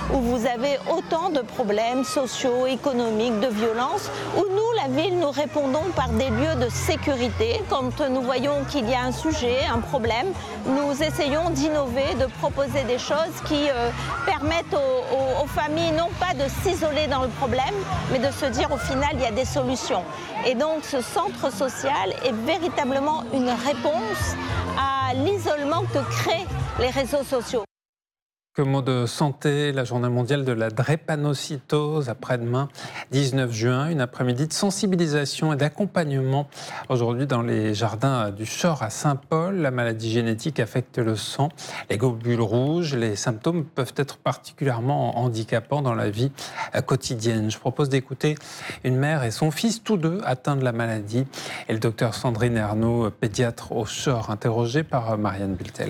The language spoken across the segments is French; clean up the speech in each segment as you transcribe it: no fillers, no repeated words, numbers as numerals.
où vous avez autant de problèmes sociaux, économiques, de violence, où nous, la ville, nous répondons par des lieux de sécurité. Quand nous voyons qu'il y a un sujet, un problème, nous essayons d'innover, de proposer des choses qui permettent aux familles non pas de s'isoler dans le problème, mais de se dire au final il y a des solutions. Et donc ce centre social est véritablement une réponse à l'isolement que créent les réseaux sociaux. Que mot de santé, la journée mondiale de la drépanocytose après-demain, 19 juin, une après-midi de sensibilisation et d'accompagnement. Aujourd'hui dans les jardins du Chor à Saint-Paul, la maladie génétique affecte le sang, les globules rouges, les symptômes peuvent être particulièrement handicapants dans la vie quotidienne. Je propose d'écouter une mère et son fils, tous deux atteints de la maladie, et le docteur Sandrine Ernaud, pédiatre au Chor, interrogé par Marianne Bultel.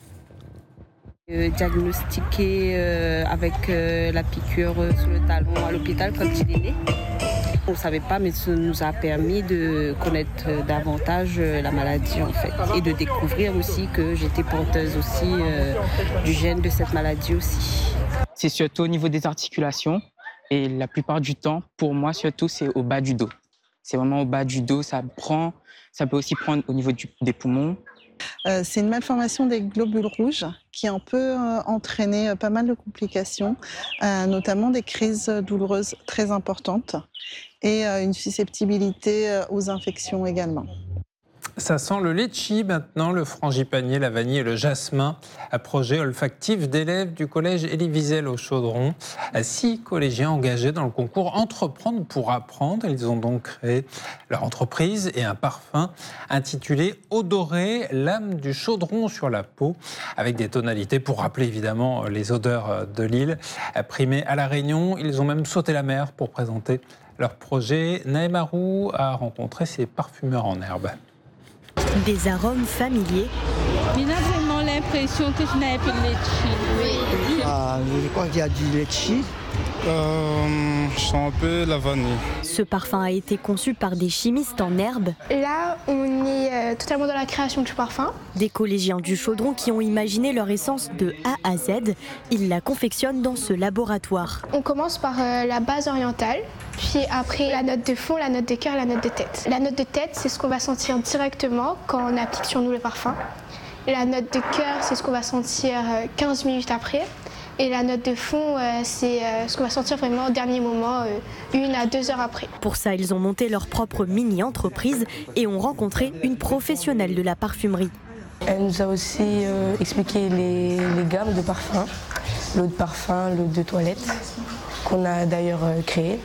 Diagnostiqué avec la piqûre sur le talon à l'hôpital quand il est né. On ne savait pas, mais ça nous a permis de connaître davantage la maladie en fait, et de découvrir aussi que j'étais porteuse aussi du gène de cette maladie aussi. C'est surtout au niveau des articulations et la plupart du temps, pour moi surtout, c'est au bas du dos. C'est vraiment au bas du dos, ça peut aussi prendre au niveau des poumons. C'est une malformation des globules rouges qui peut entraîner pas mal de complications, notamment des crises douloureuses très importantes et une susceptibilité aux infections également. Ça sent le litchi maintenant, le frangipanier, la vanille et le jasmin. Un projet olfactif d'élèves du collège Élie Wiesel au Chaudron. 6 collégiens engagés dans le concours Entreprendre pour apprendre. Ils ont donc créé leur entreprise et un parfum intitulé Odorer l'âme du chaudron sur la peau, avec des tonalités pour rappeler évidemment les odeurs de l'île. Primés à La Réunion, ils ont même sauté la mer pour présenter leur projet. Naïma Roux a rencontré ces parfumeurs en herbe. Des arômes familiers. On a vraiment l'impression que je n'avais plus de litchi. Je crois qu'il y a du litchi. Je sens un peu la vanille. Ce parfum a été conçu par des chimistes en herbe. Là, on est totalement dans la création du parfum. Des collégiens du Chaudron qui ont imaginé leur essence de A à Z. Ils la confectionnent dans ce laboratoire. On commence par la base orientale, puis après la note de fond, la note de cœur et la note de tête. La note de tête, c'est ce qu'on va sentir directement quand on applique sur nous le parfum. La note de cœur, c'est ce qu'on va sentir 15 minutes après. Et la note de fond, c'est ce qu'on va sentir vraiment au dernier moment, 1 à 2 heures après. Pour ça, ils ont monté leur propre mini-entreprise et ont rencontré une professionnelle de la parfumerie. Elle nous a aussi expliqué les gammes de parfums, l'eau de parfum, l'eau de toilette, qu'on a d'ailleurs créée.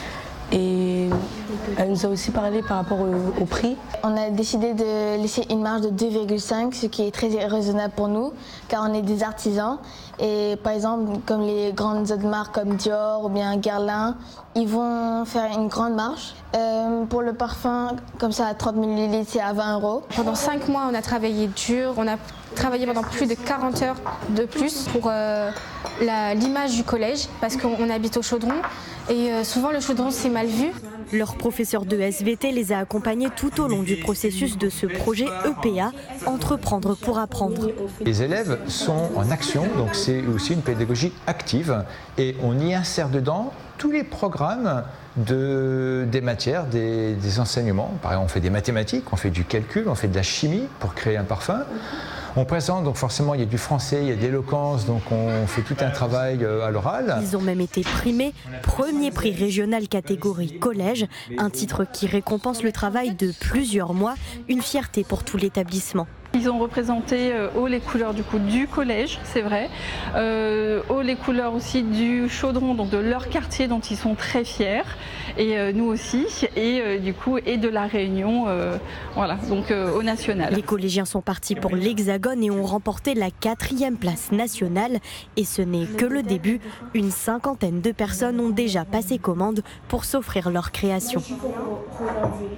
Et elle nous a aussi parlé par rapport au prix. On a décidé de laisser une marge de 2,5, ce qui est très raisonnable pour nous, car on est des artisans. Et par exemple, comme les grandes autres marques comme Dior ou bien Guerlain, ils vont faire une grande marge. Pour le parfum, comme ça à 30 ml, c'est à 20 €. Pendant 5 mois, on a travaillé dur. On a travaillé pendant plus de 40 heures de plus pour l'image du collège, parce qu'on habite au Chaudron. Et souvent, le chaudron, c'est mal vu. Leur professeur de SVT les a accompagnés tout au long du processus de ce projet EPA, Entreprendre pour apprendre. Les élèves sont en action, donc c'est aussi une pédagogie active. Et on y insère dedans tous les programmes des matières, des enseignements. Par exemple, on fait des mathématiques, on fait du calcul, on fait de la chimie pour créer un parfum. On présente, donc forcément il y a du français, il y a de l'éloquence, donc on fait tout un travail à l'oral. Ils ont même été primés, premier prix régional catégorie collège, un titre qui récompense le travail de plusieurs mois, une fierté pour tout l'établissement. Ils ont représenté haut les couleurs du collège, c'est vrai, haut les couleurs aussi du Chaudron, donc de leur quartier dont ils sont très fiers, et nous aussi, et du coup et de la Réunion, voilà, donc au national. Les collégiens sont partis pour l'Hexagone et ont remporté la 4e place nationale, et ce n'est que le début. Une 50aine de personnes ont déjà passé commande pour s'offrir leur création.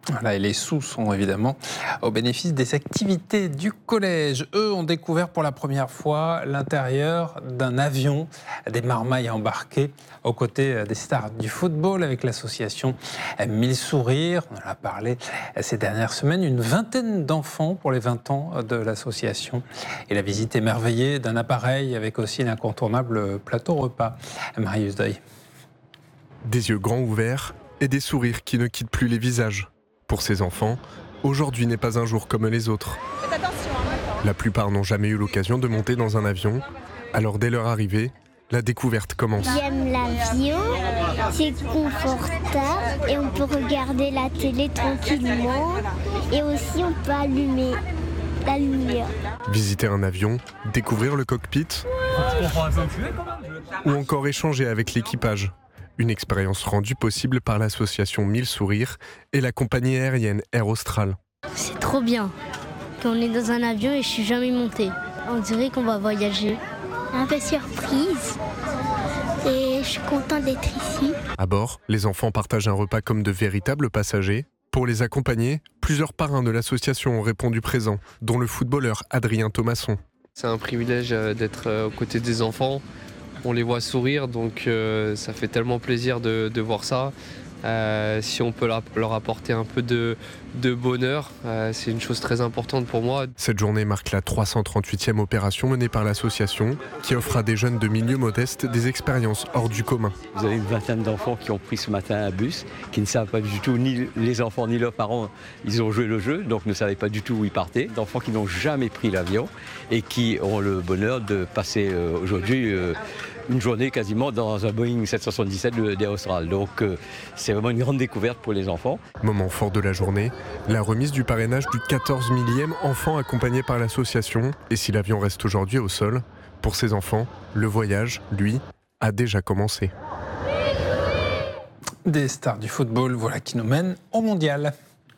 Voilà, et les sous sont évidemment au bénéfice des activités du collège. Eux ont découvert pour la première fois l'intérieur d'un avion, des marmailles embarquées aux côtés des stars du football avec l'association 1000 sourires. On en a parlé ces dernières semaines, une vingtaine d'enfants pour les 20 ans de l'association. Et la visite émerveillée d'un appareil avec aussi l'incontournable plateau repas. Marius Deuil. Des yeux grands ouverts et des sourires qui ne quittent plus les visages. Pour ces enfants, aujourd'hui n'est pas un jour comme les autres. La plupart n'ont jamais eu l'occasion de monter dans un avion, alors dès leur arrivée, la découverte commence. J'aime l'avion, c'est confortable et on peut regarder la télé tranquillement et aussi on peut allumer la lumière. Visiter un avion, découvrir le cockpit ou encore échanger avec l'équipage. Une expérience rendue possible par l'association 1000 sourires et la compagnie aérienne Air Austral. C'est trop bien. On est dans un avion et je suis jamais montée. On dirait qu'on va voyager. Un peu surprise. Et je suis contente d'être ici. À bord, les enfants partagent un repas comme de véritables passagers. Pour les accompagner, plusieurs parrains de l'association ont répondu présents, dont le footballeur Adrien Thomasson. C'est un privilège d'être aux côtés des enfants. On les voit sourire, donc ça fait tellement plaisir de voir ça. Si on peut leur apporter un peu de bonheur, c'est une chose très importante pour moi. Cette journée marque la 338e opération menée par l'association, qui offre à des jeunes de milieux modestes des expériences hors du commun. Vous avez une vingtaine d'enfants qui ont pris ce matin un bus, qui ne savent pas du tout, ni les enfants ni leurs parents, ils ont joué le jeu, donc ne savaient pas du tout où ils partaient. D'enfants qui n'ont jamais pris l'avion et qui ont le bonheur de passer aujourd'hui une journée quasiment dans un Boeing 777 d'Air Austral. Donc c'est vraiment une grande découverte pour les enfants. Moment fort de la journée, la remise du parrainage du 14 millième enfant accompagné par l'association. Et si l'avion reste aujourd'hui au sol, pour ces enfants, le voyage, lui, a déjà commencé. Des stars du football, voilà qui nous mène au mondial.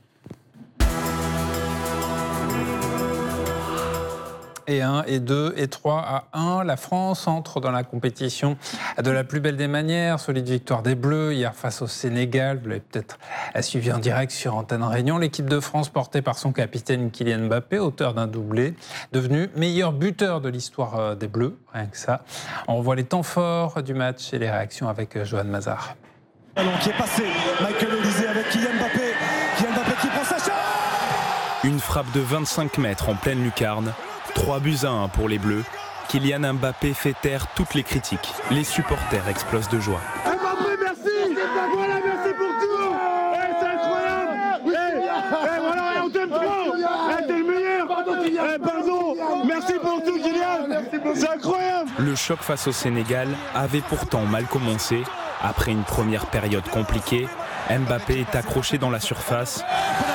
Et 1, et 2, et 3 à 1. La France entre dans la compétition de la plus belle des manières. Solide victoire des Bleus hier face au Sénégal. Vous l'avez peut-être suivi en direct sur Antenne Réunion. L'équipe de France portée par son capitaine Kylian Mbappé, auteur d'un doublé, devenu meilleur buteur de l'histoire des Bleus. Rien que ça. On revoit les temps forts du match et les réactions avec Johan Mazar. Ballon qui est passé. Michael Olise avec Kylian Mbappé. Kylian Mbappé qui prend sa chance. Une frappe de 25 mètres en pleine lucarne. 3-1 pour les Bleus. Kylian Mbappé fait taire toutes les critiques. Les supporters explosent de joie. Mbappé, merci. Voilà, merci pour tout. C'est incroyable. Voilà, on t'aime trop. T'es le meilleur. Pardon. Merci pour tout, Kylian. C'est incroyable. Le choc face au Sénégal avait pourtant mal commencé. Après une première période compliquée, Mbappé est accroché dans la surface.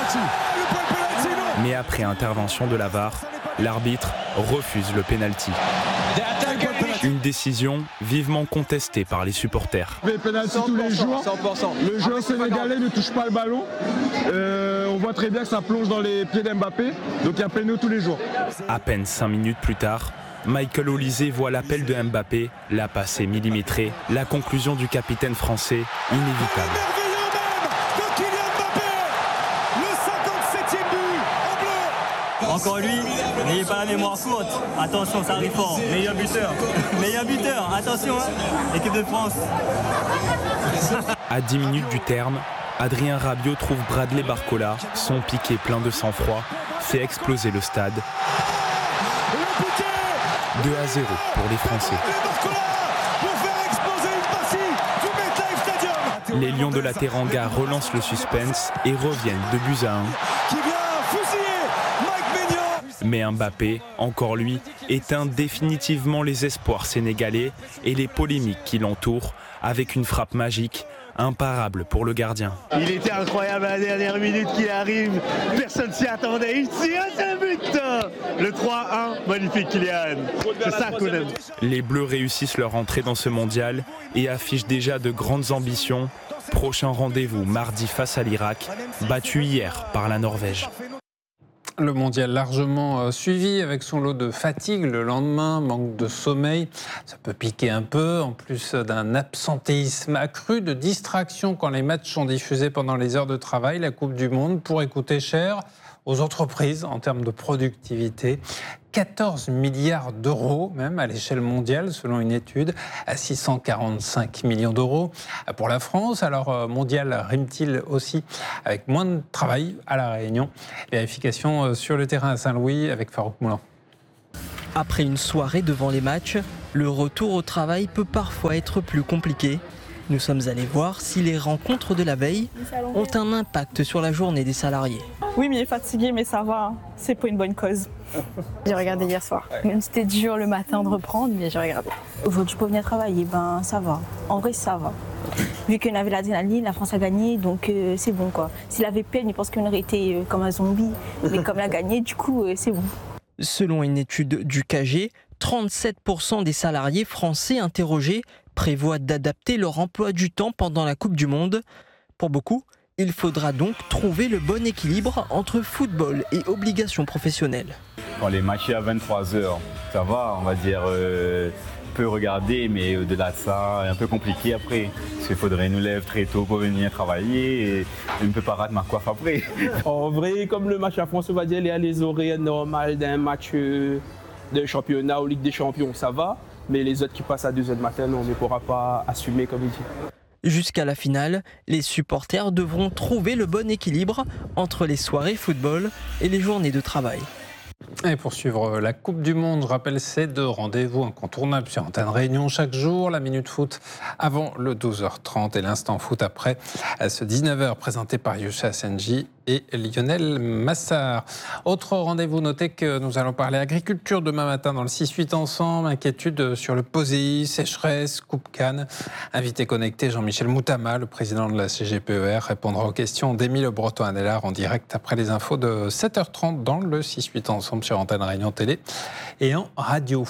Mais après intervention de la VAR, l'arbitre refuse le pénalty. Une décision vivement contestée par les supporters. Les pénalty tous les jours. 100%. Le joueur sénégalais ne touche pas le ballon. On voit très bien que ça plonge dans les pieds d'Mbappé. Donc il y a péno tous les jours. À peine 5 minutes plus tard, Michael Olise voit l'appel de Mbappé, la passe est millimétrée, la conclusion du capitaine français inévitable. Encore lui, n'ayez pas la mémoire courte. Attention, ça arrive fort. Meilleur buteur. Meilleur buteur. Attention, hein. Équipe de France. À 10 minutes du terme, Adrien Rabiot trouve Bradley Barcola, son piqué plein de sang-froid, fait exploser le stade. 2-0 pour les Français. Les Lions de la Teranga relancent le suspense et reviennent de 2-1. Mais Mbappé, encore lui, éteint définitivement les espoirs sénégalais et les polémiques qui l'entourent avec une frappe magique, imparable pour le gardien. Il était incroyable à la dernière minute qui arrive, personne s'y attendait, il tire, c'est un but. Le 3-1, magnifique Kylian, c'est ça qu'on aime. Les Bleus réussissent leur entrée dans ce mondial et affichent déjà de grandes ambitions. Prochain rendez-vous mardi face à l'Irak, battu hier par la Norvège. Le mondial largement suivi avec son lot de fatigue le lendemain, manque de sommeil, ça peut piquer un peu, en plus d'un absentéisme accru, de distraction quand les matchs sont diffusés pendant les heures de travail. La Coupe du Monde pourrait coûter cher aux entreprises en termes de productivité. 14 milliards d'euros même à l'échelle mondiale selon une étude, à 645 millions d'euros pour la France. Alors mondial rime-t-il aussi avec moins de travail à La Réunion? Vérification sur le terrain à Saint-Louis avec Farouk Moulin. Après une soirée devant les matchs, le retour au travail peut parfois être plus compliqué. Nous sommes allés voir si les rencontres de la veille ont un impact sur la journée des salariés. Oui, mais il est fatigué, mais ça va, c'est pour une bonne cause. J'ai regardé hier soir. Même si c'était dur le matin de reprendre, mais j'ai regardé. Aujourd'hui, pour venir travailler, ça va. En vrai, ça va. Vu qu'on avait l'adrénaline, la France a gagné, donc c'est bon quoi. S'il avait peine, je pense qu'on aurait été comme un zombie. Mais comme elle a gagné, du coup, c'est bon. Selon une étude du KG, 37% des salariés français interrogés prévoient d'adapter leur emploi du temps pendant la Coupe du Monde. Pour beaucoup, il faudra donc trouver le bon équilibre entre football et obligations professionnelles. Quand les matchs à 23h, ça va, on va dire, peut regarder, mais au-delà de ça, un peu compliqué après. Parce qu'il faudrait nous lever très tôt pour venir travailler et on ne peut pas rater ma coiffe après. En vrai, comme le match à France, on va dire, il y a les horaires normales d'un match de championnat ou Ligue des Champions, ça va. Mais les autres qui passent à 2h du matin, on ne pourra pas assumer comme il dit. Jusqu'à la finale, les supporters devront trouver le bon équilibre entre les soirées football et les journées de travail. Et pour suivre la Coupe du Monde, je rappelle ces deux rendez-vous incontournables sur Antenne Réunion chaque jour. La Minute Foot avant le 12h30 et l'Instant Foot après ce 19h présenté par Youssef Senji et Lionel Massard. Autre rendez-vous, notez que nous allons parler agriculture demain matin dans le 6-8 ensemble. Inquiétude sur le POSEI, sécheresse, Coupe Cannes. Invité connecté Jean-Michel Moutama, le président de la CGPER, répondra aux questions d'Émile Le Breton-Anélard en direct après les infos de 7h30 dans le 6-8 ensemble sur Antenne Réunion Télé et en radio.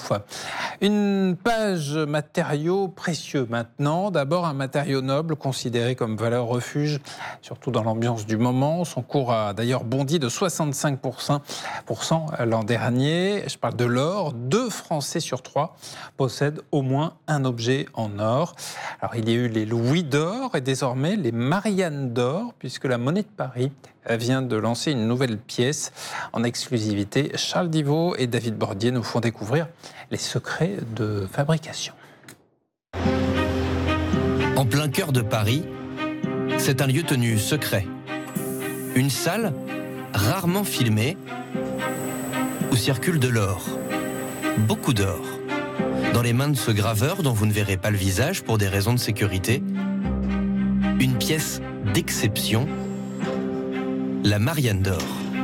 Une page matériaux précieux maintenant. D'abord un matériau noble considéré comme valeur refuge, surtout dans l'ambiance du moment. Son cours a d'ailleurs bondi de 65% l'an dernier. Je parle de l'or. 2 Français sur 3 possèdent au moins un objet en or. Alors il y a eu les louis d'or et désormais les Marianne d'or, puisque la Monnaie de Paris vient de lancer une nouvelle pièce en exclusivité. Charles Divot et David Bordier nous font découvrir les secrets de fabrication. En plein cœur de Paris, c'est un lieu tenu secret. Une salle rarement filmée où circule de l'or. Beaucoup d'or. Dans les mains de ce graveur dont vous ne verrez pas le visage pour des raisons de sécurité. Une pièce d'exception, la Marianne d'or.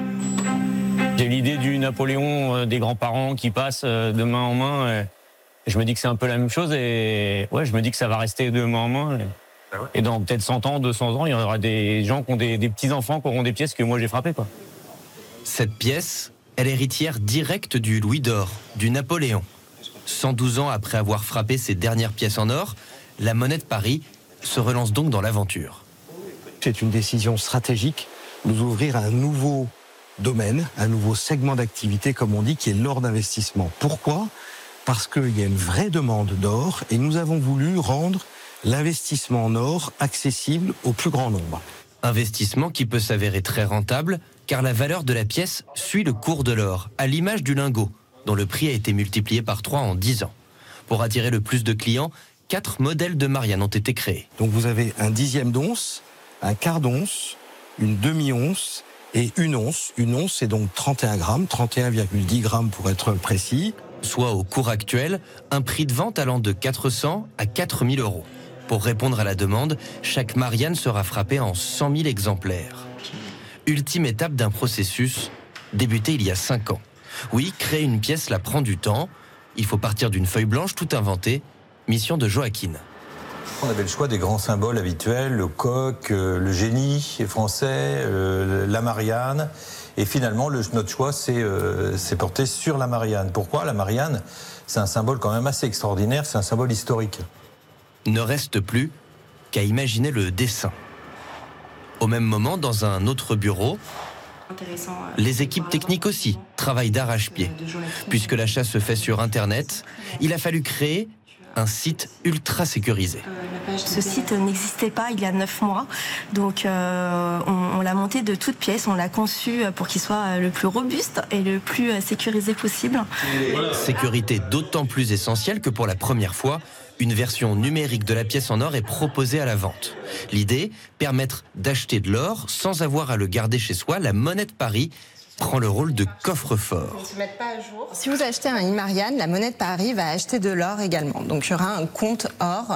J'ai l'idée du Napoléon des grands-parents qui passe de main en main. Je me dis que c'est un peu la même chose et ouais, je me dis que ça va rester de main en main. Et dans peut-être 100 ans, 200 ans, il y aura des gens qui ont des petits-enfants qui auront des pièces que moi j'ai frappées, quoi. Cette pièce est l'héritière directe du louis d'or, du Napoléon. 112 ans après avoir frappé ses dernières pièces en or, la Monnaie de Paris se relance donc dans l'aventure. C'est une décision stratégique, nous ouvrir un nouveau domaine, un nouveau segment d'activité, comme on dit, qui est l'or d'investissement. Pourquoi ? Parce qu'il y a une vraie demande d'or et nous avons voulu rendre l'investissement en or accessible au plus grand nombre. Investissement qui peut s'avérer très rentable, car la valeur de la pièce suit le cours de l'or, à l'image du lingot, dont le prix a été multiplié par 3 en 10 ans. Pour attirer le plus de clients, 4 modèles de Marianne ont été créés. Donc vous avez un 1/10 d'once, un quart d'once, une demi-once et une once. Une once, c'est donc 31 grammes, 31,10 grammes pour être précis. Soit au cours actuel, un prix de vente allant de 400 à 4 000 euros. Pour répondre à la demande, chaque Marianne sera frappée en 100 000 exemplaires. Ultime étape d'un processus débuté il y a 5 ans. Oui, créer une pièce, cela prend du temps. Il faut partir d'une feuille blanche tout inventée. Mission de Joaquin. On avait le choix des grands symboles habituels, le coq, le génie français, la Marianne. Et finalement, notre choix s'est porté sur la Marianne. Pourquoi ? La Marianne, c'est un symbole quand même assez extraordinaire, c'est un symbole historique. Ne reste plus qu'à imaginer le dessin. Au même moment, dans un autre bureau, Les équipes techniques aussi travaillent d'arrache-pied. Puisque l'achat se fait sur Internet, il a fallu créer un site ultra sécurisé. Ce site n'existait pas il y a 9 mois, donc on l'a monté de toutes pièces, on l'a conçu pour qu'il soit le plus robuste et le plus sécurisé possible. Sécurité d'autant plus essentielle que pour la première fois, une version numérique de la pièce en or est proposée à la vente. L'idée, permettre d'acheter de l'or sans avoir à le garder chez soi. La monnaie de Paris prend le rôle de coffre-fort. Si vous achetez un Imarian, la monnaie de Paris va acheter de l'or également. Donc il y aura un compte or